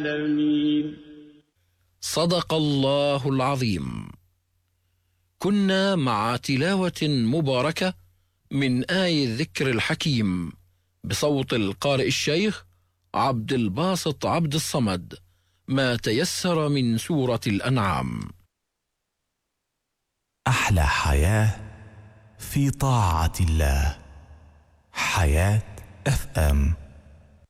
صدق الله العظيم. كنا مع تلاوة مباركة من آي الذكر الحكيم بصوت القارئ الشيخ عبد الباسط عبد الصمد، ما تيسر من سورة الأنعام. أحلى حياة في طاعة الله. حياة FM.